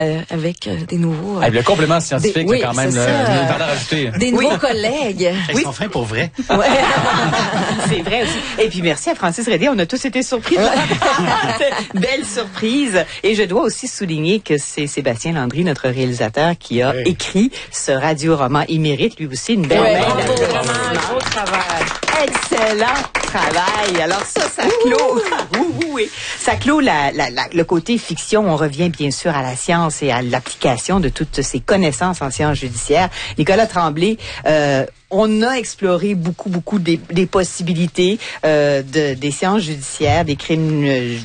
avec des nouveaux... le complément scientifique, oui, quand même, une valeur ajoutée. Des nouveaux collègues. Ils sont fins pour vrai. Ouais. C'est vrai aussi. Et puis merci à Francis Redé, on a tous été surpris. Belle surprise. Et je dois aussi souligner que c'est Sébastien Landry, notre réalisateur, qui a écrit ce radio-roman. Il mérite lui aussi une belle main d'applaudissements. Beau travail. Excellent travail. Alors ça clôt. Ça clôt le côté fiction. On revient bien sûr à la science et à l'application de toutes ces connaissances en sciences judiciaires. Nicolas Tremblay, on a exploré beaucoup des possibilités des sciences judiciaires, des crimes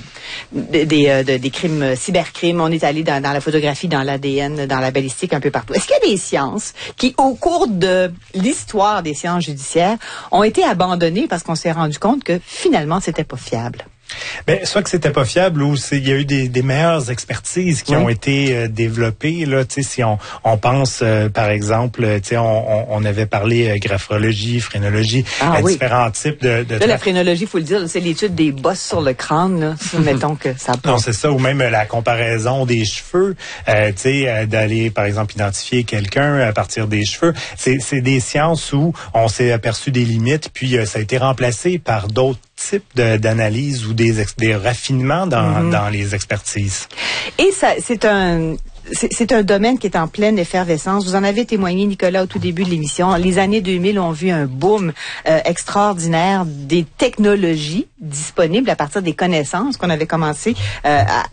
des crimes cybercrimes. On est allé dans la photographie, dans l'ADN, dans la balistique, un peu partout. Est-ce qu'il y a des sciences qui, au cours de l'histoire des sciences judiciaires, ont été abandonnées parce qu'on s'est rendu compte que finalement c'était pas fiable? Ben, soit que c'était pas fiable ou il y a eu des meilleures expertises qui ont été développées là, tu sais, si on pense par exemple, tu sais, on avait parlé graphrologie, phrénologie, différents types de là, la phrénologie, faut le dire, c'est l'étude des bosses sur le crâne là, mettons que ça Non, c'est ça, ou même la comparaison des cheveux, tu sais, d'aller par exemple identifier quelqu'un à partir des cheveux, c'est des sciences où on s'est aperçu des limites, puis ça a été remplacé par d'autres types d'analyse ou des raffinements dans les expertises. Et ça, c'est un domaine qui est en pleine effervescence. Vous en avez témoigné, Nicolas, au tout début de l'émission. Les années 2000 ont vu un boom extraordinaire des technologies disponibles à partir des connaissances qu'on avait commencé à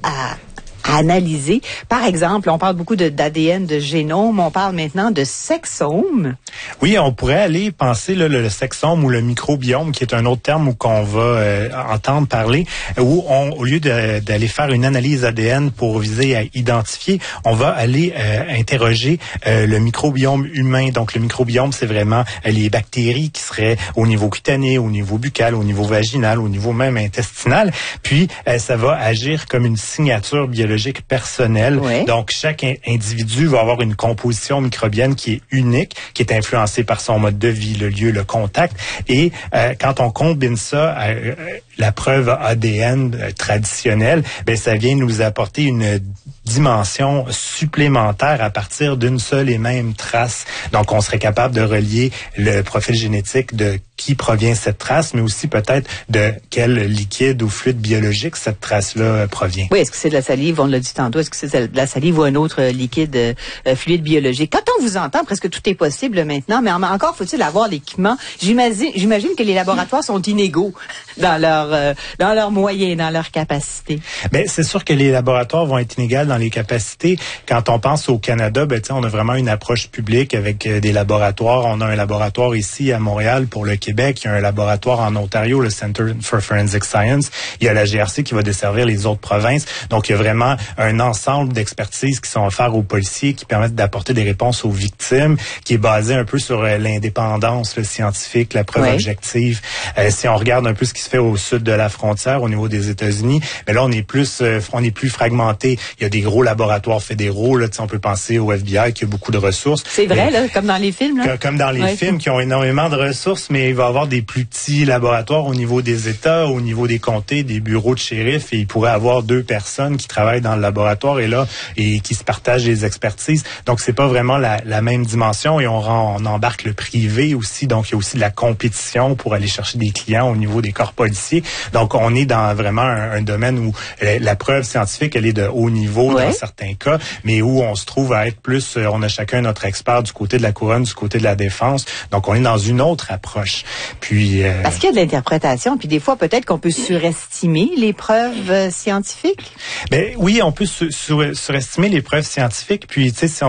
analyser. Par exemple, on parle beaucoup d'ADN, de génome, on parle maintenant de sexome. Oui, on pourrait aller penser là, le sexome ou le microbiome, qui est un autre terme qu'on va entendre parler, où au lieu d'aller faire une analyse ADN pour viser à identifier, on va aller interroger le microbiome humain. Donc, le microbiome, c'est vraiment les bactéries qui seraient au niveau cutané, au niveau buccal, au niveau vaginal, au niveau même intestinal. Puis, ça va agir comme une signature biologique personnelle. Oui. Donc, chaque individu va avoir une composition microbienne qui est unique, qui est influencée par son mode de vie, le lieu, le contact. Et quand on combine ça à la preuve ADN traditionnelle, ben ça vient nous apporter une dimension supplémentaire à partir d'une seule et même trace. Donc, on serait capable de relier le profil génétique de qui provient cette trace, mais aussi peut-être de quel liquide ou fluide biologique cette trace-là provient. Oui, est-ce que c'est de la salive? On l'a dit tantôt. Est-ce que c'est de la salive ou un autre liquide fluide biologique? Quand on vous entend, presque tout est possible maintenant, mais encore faut-il avoir l'équipement. J'imagine que les laboratoires sont inégaux dans leurs moyens, dans leurs capacités. Ben, c'est sûr que les laboratoires vont être inégaux dans les capacités. Quand on pense au Canada, ben, on a vraiment une approche publique avec des laboratoires. On a un laboratoire ici à Montréal pour le Québec. Il y a un laboratoire en Ontario, le Center for Forensic Science. Il y a la GRC qui va desservir les autres provinces. Donc, il y a vraiment un ensemble d'expertises qui sont offertes aux policiers qui permettent d'apporter des réponses aux victimes, qui est basé un peu sur l'indépendance scientifique, la preuve objective. Si on regarde un peu ce qui se fait au sud de la frontière, au niveau des États-Unis, mais là, on est plus fragmenté. Il y a des gros laboratoires fédéraux. Là, on peut penser au FBI qui a beaucoup de ressources. C'est vrai, là, comme dans les films. Là. Comme dans les films qui ont énormément de ressources, mais il va y avoir des plus petits laboratoires au niveau des États, au niveau des comtés, des bureaux de shérif, et il pourrait avoir 2 personnes qui travaillent dans le laboratoire et qui se partagent les expertises. Donc, c'est pas vraiment la même dimension et on embarque le privé aussi. Donc, il y a aussi de la compétition pour aller chercher des clients au niveau des corps policiers. Donc, on est dans vraiment un domaine où la preuve scientifique, elle est de haut niveau dans certains cas, mais où on se trouve à être plus, on a chacun notre expert du côté de la couronne, du côté de la défense. Donc, on est dans une autre approche. Puis parce qu'il y a de l'interprétation, puis des fois, peut-être qu'on peut surestimer les preuves scientifiques? Ben oui, on peut surestimer les preuves scientifiques. Puis, tu sais, si on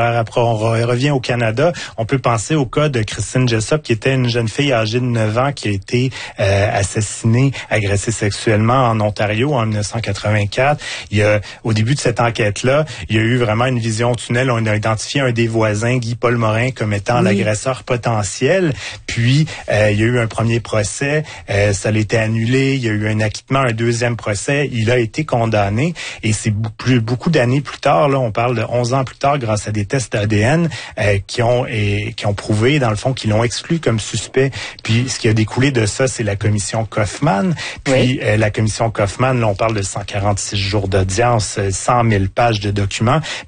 revient au Canada, on peut penser au cas de Christine Jessop, qui était une jeune fille âgée de 9 ans qui a été assassinée, agressée sexuellement en Ontario en 1984. Au début de cette enquête-là, il y a eu vraiment une vision tunnel. On a identifié un des voisins, Guy Paul Morin, comme étant l'agresseur potentiel. Puis, Il y a eu un premier procès, ça a été annulé. Il y a eu un acquittement, un deuxième procès. Il a été condamné et c'est beaucoup d'années plus tard, là, on parle de 11 ans plus tard, grâce à des tests ADN qui ont prouvé, dans le fond, qu'ils l'ont exclu comme suspect. Puis ce qui a découlé de ça, c'est la commission Kaufmann. Puis la commission Kaufmann, là, on parle de 146 jours d'audience, 100 000 pages de documents.